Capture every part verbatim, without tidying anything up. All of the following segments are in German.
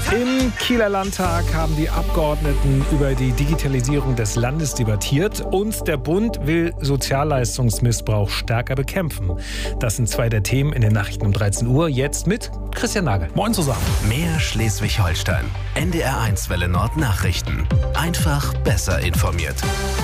Im Kieler Landtag haben die Abgeordneten über die Digitalisierung des Landes debattiert und der Bund will Sozialleistungsmissbrauch stärker bekämpfen. Das sind zwei der Themen in den Nachrichten um dreizehn Uhr. Jetzt mit Christian Nagel. Moin zusammen. Mehr Schleswig-Holstein. N D R eins Welle Nord Nachrichten. Einfach besser informiert.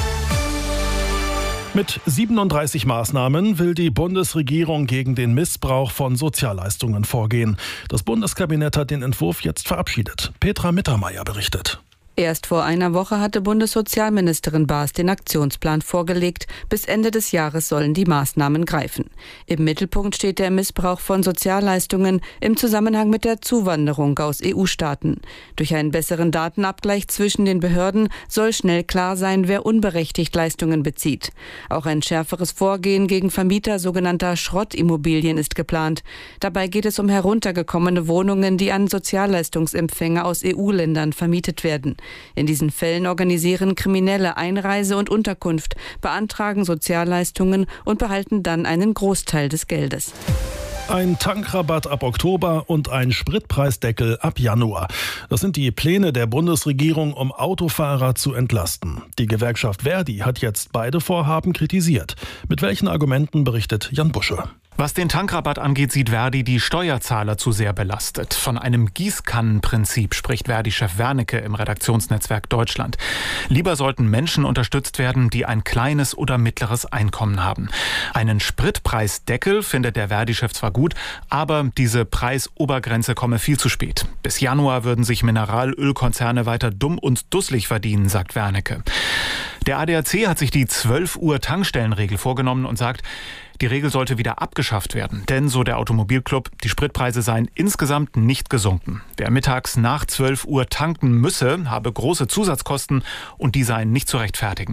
Mit siebenunddreißig Maßnahmen will die Bundesregierung gegen den Missbrauch von Sozialleistungen vorgehen. Das Bundeskabinett hat den Entwurf jetzt verabschiedet. Petra Mittermeier berichtet. Erst vor einer Woche hatte Bundessozialministerin Baas den Aktionsplan vorgelegt. Bis Ende des Jahres sollen die Maßnahmen greifen. Im Mittelpunkt steht der Missbrauch von Sozialleistungen im Zusammenhang mit der Zuwanderung aus E U-Staaten. Durch einen besseren Datenabgleich zwischen den Behörden soll schnell klar sein, wer unberechtigt Leistungen bezieht. Auch ein schärferes Vorgehen gegen Vermieter sogenannter Schrottimmobilien ist geplant. Dabei geht es um heruntergekommene Wohnungen, die an Sozialleistungsempfänger aus E U-Ländern vermietet werden. In diesen Fällen organisieren Kriminelle Einreise und Unterkunft, beantragen Sozialleistungen und behalten dann einen Großteil des Geldes. Ein Tankrabatt ab Oktober und ein Spritpreisdeckel ab Januar. Das sind die Pläne der Bundesregierung, um Autofahrer zu entlasten. Die Gewerkschaft Verdi hat jetzt beide Vorhaben kritisiert. Mit welchen Argumenten berichtet Jan Busche? Was den Tankrabatt angeht, sieht Verdi die Steuerzahler zu sehr belastet. Von einem Gießkannenprinzip spricht Verdi-Chef Wernicke im Redaktionsnetzwerk Deutschland. Lieber sollten Menschen unterstützt werden, die ein kleines oder mittleres Einkommen haben. Einen Spritpreisdeckel findet der Verdi-Chef zwar gut, aber diese Preisobergrenze komme viel zu spät. Bis Januar würden sich Mineralölkonzerne weiter dumm und dusselig verdienen, sagt Wernicke. Der A D A C hat sich die zwölf Uhr Tankstellenregel vorgenommen und sagt, die Regel sollte wieder abgeschafft werden, denn, so der Automobilclub, die Spritpreise seien insgesamt nicht gesunken. Wer mittags nach zwölf Uhr tanken müsse, habe große Zusatzkosten und die seien nicht zu rechtfertigen.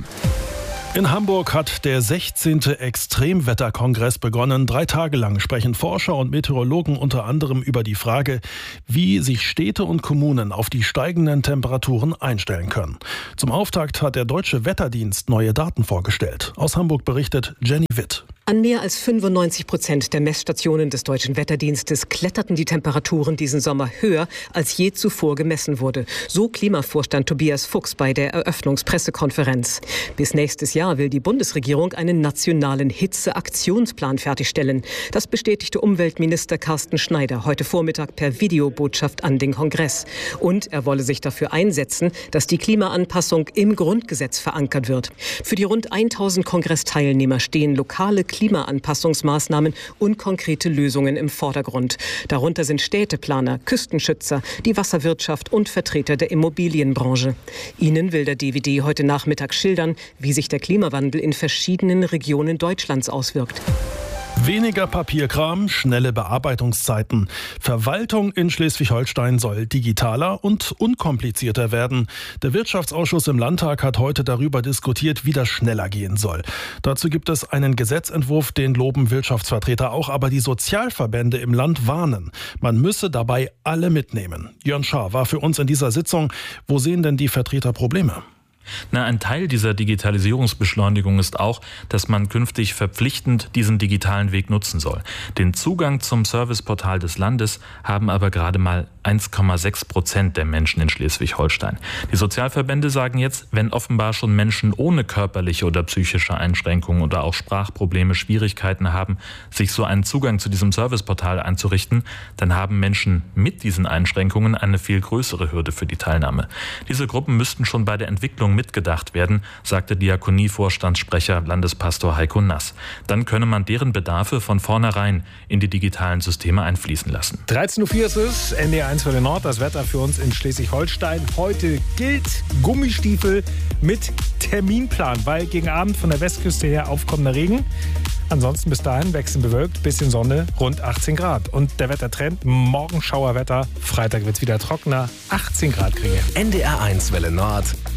In Hamburg hat der sechzehnte Extremwetterkongress begonnen. Drei Tage lang sprechen Forscher und Meteorologen unter anderem über die Frage, wie sich Städte und Kommunen auf die steigenden Temperaturen einstellen können. Zum Auftakt hat der Deutsche Wetterdienst neue Daten vorgestellt. Aus Hamburg berichtet Jenny Witt. An mehr als fünfundneunzig Prozent der Messstationen des Deutschen Wetterdienstes kletterten die Temperaturen diesen Sommer höher, als je zuvor gemessen wurde. So Klimavorstand Tobias Fuchs bei der Eröffnungspressekonferenz. Bis nächstes Jahr will die Bundesregierung einen nationalen Hitzeaktionsplan fertigstellen. Das bestätigte Umweltminister Carsten Schneider heute Vormittag per Videobotschaft an den Kongress. Und er wolle sich dafür einsetzen, dass die Klimaanpassung im Grundgesetz verankert wird. Für die rund tausend Kongressteilnehmer stehen lokale Klimaanpassungsmaßnahmen und konkrete Lösungen im Vordergrund. Darunter sind Städteplaner, Küstenschützer, die Wasserwirtschaft und Vertreter der Immobilienbranche. Ihnen will der D W D heute Nachmittag schildern, wie sich der Klimawandel in verschiedenen Regionen Deutschlands auswirkt. Weniger Papierkram, schnelle Bearbeitungszeiten. Verwaltung in Schleswig-Holstein soll digitaler und unkomplizierter werden. Der Wirtschaftsausschuss im Landtag hat heute darüber diskutiert, wie das schneller gehen soll. Dazu gibt es einen Gesetzentwurf, den loben Wirtschaftsvertreter auch, aber die Sozialverbände im Land warnen. Man müsse dabei alle mitnehmen. Jörn Schaar war für uns in dieser Sitzung. Wo sehen denn die Vertreter Probleme? Na, ein Teil dieser Digitalisierungsbeschleunigung ist auch, dass man künftig verpflichtend diesen digitalen Weg nutzen soll. Den Zugang zum Serviceportal des Landes haben aber gerade mal eins Komma sechs Prozent der Menschen in Schleswig-Holstein. Die Sozialverbände sagen jetzt, wenn offenbar schon Menschen ohne körperliche oder psychische Einschränkungen oder auch Sprachprobleme Schwierigkeiten haben, sich so einen Zugang zu diesem Serviceportal einzurichten, dann haben Menschen mit diesen Einschränkungen eine viel größere Hürde für die Teilnahme. Diese Gruppen müssten schon bei der Entwicklung mitgedacht werden, sagte Diakonie-Vorstandssprecher Landespastor Heiko Nass. Dann könne man deren Bedarfe von vornherein in die digitalen Systeme einfließen lassen. dreizehn Uhr vier ist es, N D R eins Welle Nord, das Wetter für uns in Schleswig-Holstein. Heute gilt Gummistiefel mit Terminplan, weil gegen Abend von der Westküste her aufkommender Regen. Ansonsten bis dahin wechselnd bewölkt, bisschen Sonne, rund achtzehn Grad. Und der Wettertrend, morgen Schauerwetter, Freitag wird es wieder trockener, achtzehn Grad kriegen. N D R eins Welle Nord,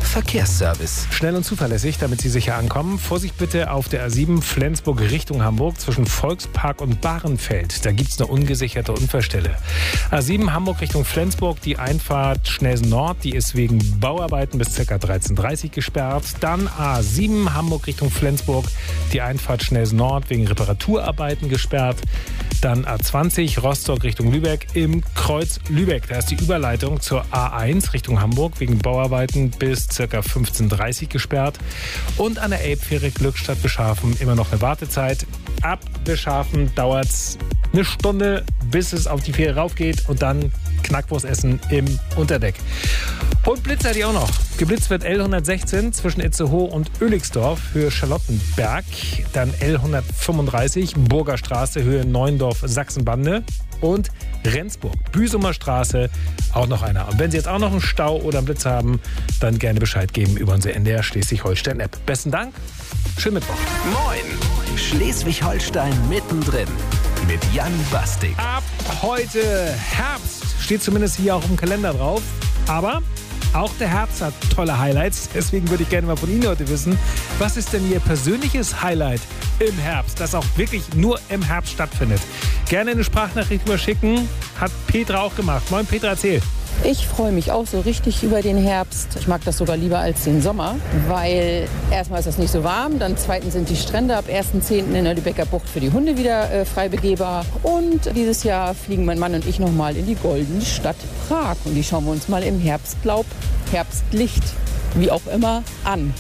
Verkehrsservice. Schnell und zuverlässig, damit Sie sicher ankommen. Vorsicht bitte auf der A sieben Flensburg Richtung Hamburg zwischen Volkspark und Bahrenfeld. Da gibt es eine ungesicherte Unfallstelle. A sieben Hamburg Richtung Flensburg, die Einfahrt Schnelsen Nord, die ist wegen Bauarbeiten bis ca. dreizehn Uhr dreißig gesperrt. Dann A sieben Hamburg Richtung Flensburg, die Einfahrt Schnelsen Nord wegen Reparaturarbeiten gesperrt. Dann A zwanzig Rostock Richtung Lübeck im Kreuz Lübeck. Da ist die Überleitung zur A eins Richtung Hamburg wegen Bauarbeiten bis ca. fünfzehn Uhr dreißig gesperrt. Und an der Elbfähre Glückstadt Beschafen immer noch eine Wartezeit. Ab Beschafen dauert es eine Stunde, bis es auf die Fähre raufgeht und dann Knackwurst essen im Unterdeck. Und Blitz hatte ich auch noch. Geblitzt wird L hundertsechzehn zwischen Itzehoe und Oelixdorf, Höhe Charlottenberg. Dann L hundertfünfunddreißig Burger Straße, Höhe Neuendorf, Sachsenbande. Und Rendsburg, Büsumer Straße, auch noch einer. Und wenn Sie jetzt auch noch einen Stau oder einen Blitz haben, dann gerne Bescheid geben über unsere N D R Schleswig-Holstein-App. Besten Dank, schönen Mittwoch. Moin, Schleswig-Holstein mittendrin mit Jan Bastik. Ab heute Herbst, steht zumindest hier auch im Kalender drauf. Aber auch der Herbst hat tolle Highlights. Deswegen würde ich gerne mal von Ihnen heute wissen, was ist denn Ihr persönliches Highlight im Herbst, das auch wirklich nur im Herbst stattfindet? Gerne eine Sprachnachricht überschicken. Hat Petra auch gemacht. Moin Petra, erzähl. Ich freue mich auch so richtig über den Herbst. Ich mag das sogar lieber als den Sommer, weil erstmal ist das nicht so warm, dann zweitens sind die Strände ab ersten zehnten in der Lübecker Bucht für die Hunde wieder äh, frei begehbar. Und dieses Jahr fliegen mein Mann und ich noch mal in die goldene Stadt Prag. Und die schauen wir uns mal im Herbstlaub, Herbstlicht, wie auch immer, an.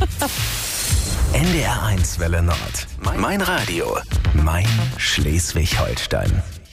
N D R eins Welle Nord. Mein Radio. Mein Schleswig-Holstein.